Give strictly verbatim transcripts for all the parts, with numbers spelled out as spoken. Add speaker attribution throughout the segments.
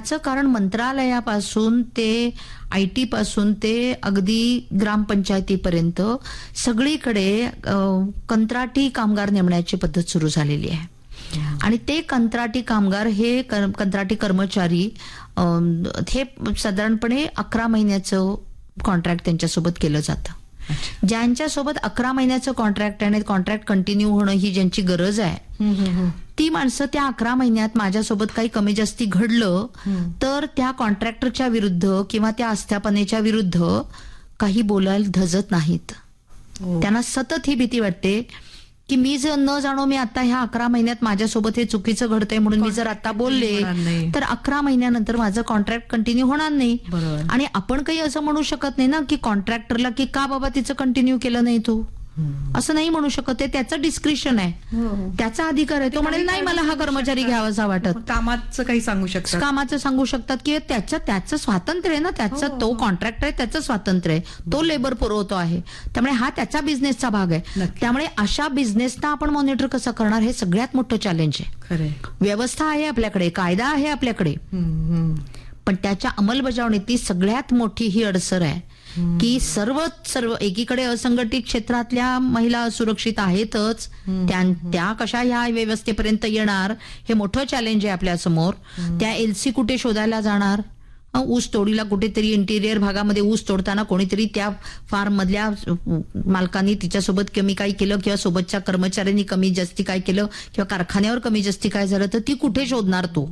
Speaker 1: ह्याचं कारण मंत्रालयापासून ते आय टी पासून ते अगदी ग्रामपंचायतीपर्यंत सगळीकडे कंत्राटी कामगार नेमण्याची पद्धत सुरू झालेली आहे. आणि ते कंत्राटी कामगार हे कंत्राटी कर्मचारी हे साधारणपणे अकरा महिन्याचं कॉन्ट्रॅक्ट त्यांच्यासोबत केलं जातं. ज्यांच्यासोबत अकरा महिन्याचं कॉन्ट्रॅक्ट आणि कॉन्ट्रॅक्ट कंटिन्यू होणं ही ज्यांची गरज आहे ती माणसं त्या अकरा महिन्यात माझ्यासोबत काही कमी जास्ती घडलं तर त्या कॉन्ट्रॅक्टरच्या विरुद्ध किंवा त्या आस्थापनेच्या विरुद्ध काही बोलायला धजत नाहीत. त्यांना सतत ही भीती वाटते की मी जर न जाणो मी आता ह्या अकरा महिन्यात माझ्यासोबत हे चुकीचं घडतंय म्हणून मी जर आता बोलले तर अकरा महिन्यानंतर माझं कॉन्ट्रॅक्ट कंटिन्यू होणार नाही. आणि आपण काही असं म्हणू शकत नाही ना की कॉन्ट्रॅक्टरला की का बाबा तिचं कंटिन्यू केलं नाही तू, असं नाही म्हणू शकत. ते त्याचं डिस्क्रिप्शन आहे, त्याचा अधिकार आहे. तो म्हणेल नाही मला हा कर्मचारी घ्यावासा वाटत.
Speaker 2: कामाचं काही सांगू शकतात,
Speaker 1: कामाचं सांगू शकतात की त्याचं त्याचं स्वातंत्र्य आहे ना, त्याचं तो कॉन्ट्रॅक्टर आहे, त्याचं स्वातंत्र्य आहे, तो लेबर पुरवतो आहे, त्यामुळे हा त्याचा बिझनेसचा भाग आहे. त्यामुळे अशा बिझनेसना आपण मॉनिटर कसं करणार हे सगळ्यात मोठं चॅलेंज आहे. व्यवस्था आहे आपल्याकडे, कायदा आहे आपल्याकडे, पण त्याच्या अंमलबजावणीतली सगळ्यात मोठी ही अडसर आहे की सर्व सर्व एकीकडे असंघटित क्षेत्रातल्या महिला असुरक्षित आहेतच, त्या कशा ह्या व्यवस्थेपर्यंत येणार हे मोठं चॅलेंज आहे आपल्या समोर. त्या एलसी कुठे शोधायला जाणार, ऊस तोडीला कुठेतरी इंटिरियर भागामध्ये ऊस तोडताना कोणीतरी त्या फार्म मधल्या मालकांनी तिच्यासोबत कमी काय केलं किंवा सोबतच्या कर्मचाऱ्यांनी कमी जास्ती काय केलं किंवा कारखान्यावर कमी जास्ती काय झालं तर ती कुठे शोधणार तो.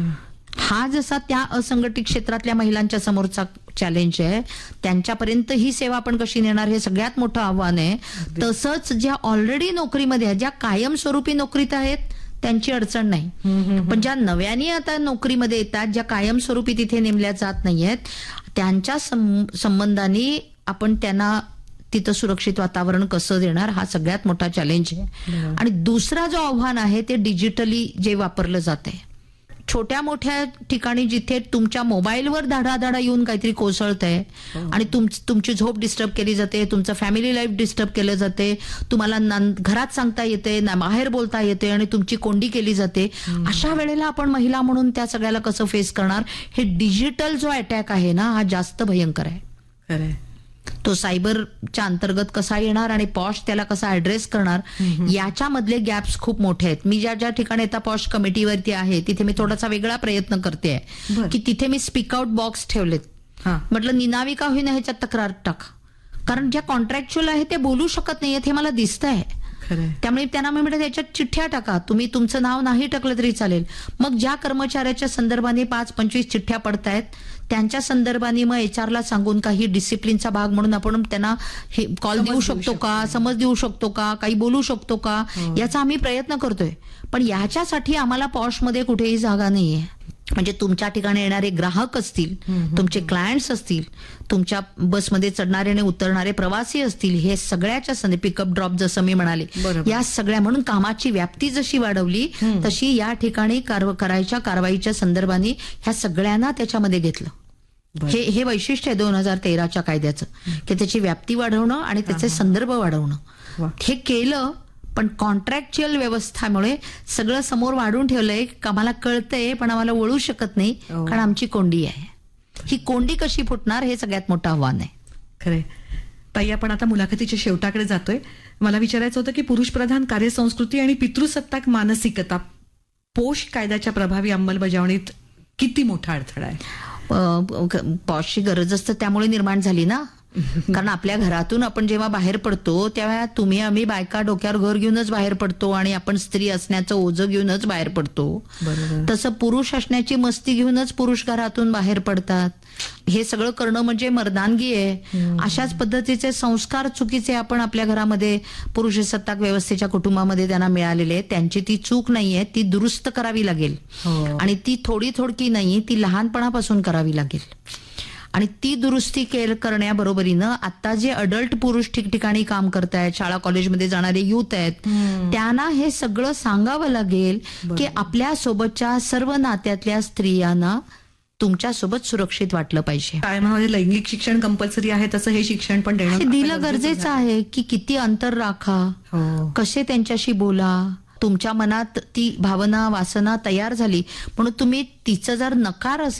Speaker 1: हा जसा त्या असंघटित क्षेत्रातल्या महिलांच्या समोरचा चॅलेंज आहे, त्यांच्यापर्यंत ही सेवा आपण कशी नेणार हे सगळ्यात मोठं आव्हान आहे. तसंच ज्या ऑलरेडी नोकरीमध्ये आहेत, ज्या कायमस्वरूपी नोकरीत आहेत त्यांची अडचण नाही, पण ज्या नव्याने आता नोकरीमध्ये येतात, ज्या कायमस्वरूपी तिथे नेमल्या जात नाहीयेत, त्यांच्या संबंधाने आपण त्यांना तिथं सुरक्षित वातावरण कसं देणार हा सगळ्यात मोठा चॅलेंज आहे. आणि दुसरा जो आव्हान आहे ते डिजिटली जे वापरलं जात आहे, छोट्या मोठ्या ठिकाणी जिथे तुमच्या मोबाईलवर धाडाधाडा येऊन काहीतरी कोसळत आहे आणि तुमची झोप डिस्टर्ब केली जाते, तुमचं फॅमिली लाईफ डिस्टर्ब केलं जाते, तुम्हाला घरात सांगता येते ना, बाहेर बोलता येते आणि तुमची कोंडी केली जाते, अशा वेळेला आपण महिला म्हणून त्या सगळ्याला कसं फेस करणार. हे डिजिटल जो अटॅक आहे ना हा जास्त भयंकर आहे. तो सायबरच्या अंतर्गत कसा येणार आणि पॉश त्याला कसा ऍड्रेस करणार याच्यामधले गॅप्स खूप मोठे आहेत. मी ज्या ज्या ठिकाणी आता पॉश कमिटीवरती आहे तिथे मी थोडासा वेगळा प्रयत्न करते की तिथे मी स्पीकआउट बॉक्स ठेवलेत. म्हटलं निनावी का होईना ह्याच्यात तक्रार टाका, कारण ज्या कॉन्ट्रॅक्च्युअल आहे ते बोलू शकत नाहीयेत हे मला दिसतंय. त्यामुळे त्यांना मी म्हटलं त्याच्यात चिठ्ठ्या टाका, तुम्ही तुमचं नाव नाही टाकलं तरी चालेल. मग ज्या कर्मचाऱ्याच्या संदर्भाने पाच पंचवीस चिठ्ठ्या पडतायत त्यांच्या संदर्भाने मग एचआरला सांगून काही डिसिप्लिनचा भाग म्हणून आपण त्यांना हे कॉल देऊ शकतो का, समज देऊ शकतो का, काही बोलू शकतो का, याचा आम्ही प्रयत्न करतोय. पण याच्यासाठी आम्हाला पॉशमध्ये कुठेही जागा नाहीये. म्हणजे तुमच्या ठिकाणी येणारे ग्राहक असतील, तुमचे क्लायंट्स असतील, तुमच्या बसमध्ये चढणारे आणि उतरणारे प्रवासी असतील, हे सगळ्याच्या संधी पिकअप ड्रॉप जसं मी म्हणाले या सगळ्या म्हणून कामाची व्याप्ती जशी वाढवली तशी या ठिकाणी करायच्या कारवाईच्या संदर्भाने ह्या सगळ्यांना त्याच्यामध्ये घेतलं. हे हे वैशिष्ट्य आहे दोन हजार तेराच्या कायद्याचं की त्याची व्याप्ती वाढवणं आणि त्याचे संदर्भ वाढवणं. हे केलं, पण कॉन्ट्रॅक्च्युअल व्यवस्थेमुळे सगळं समोर वाढून ठेवलंय. आम्हाला कळतंय पण आम्हाला वळू शकत नाही कारण आमची कोंडी आहे. ही कोंडी कशी फुटणार हे सगळ्यात मोठं आव्हान आहे.
Speaker 2: खरंय ताई, आपण आता मुलाखतीच्या शेवटाकडे जातोय. मला विचारायचं होतं की पुरुष प्रधान कार्यसंस्कृती आणि पितृसत्ताक मानसिकता पोष कायद्याच्या प्रभावी अंमलबजावणीत किती मोठा अडथळा आहे?
Speaker 1: पॉशची गरज असतं त्यामुळे निर्माण झाली ना. कारण आपल्या घरातून आपण जेव्हा बाहेर पडतो तेव्हा तुम्ही आम्ही बायका डोक्यावर घर घेऊनच बाहेर पडतो आणि आपण स्त्री असण्याचं ओझं घेऊनच बाहेर पडतो. तसं पुरुष असण्याची मस्ती घेऊनच पुरुष घरातून बाहेर पडतात. हे सगळं करणं म्हणजे मर्दानगी आहे. अशाच पद्धतीचे संस्कार चुकीचे आपण आपल्या घरामध्ये पुरुषसत्ताक व्यवस्थेच्या कुटुंबामध्ये त्यांना मिळालेले आहेत. त्यांची ती चूक नाहीये, ती दुरुस्त करावी लागेल आणि ती थोडी थोडकी नाही, ती लहानपणापासून करावी लागेल. आणि ती दुरुस्ती करण्याबरोबरीनं आता जे अडल्ट पुरुष ठिकठिकाणी काम करतायत, शाळा कॉलेजमध्ये जाणारे युथ आहेत, त्यांना हे सगळं सांगावं लागेल की आपल्या सोबतच्या सर्व नात्यातल्या स्त्रियांना तुमच्या सोबत सुरक्षित वाटलं पाहिजे.
Speaker 2: काय म्हणजे लैंगिक शिक्षण कंपल्सरी आहे तसं हे शिक्षण पण देणं
Speaker 1: दिलं गरजेचं आहे की किती अंतर राखा, कसे त्यांच्याशी बोला. तुमच्या मनात ती भावना वासना तयार झाली म्हणून तुम्ही तिचं जर नकार असेल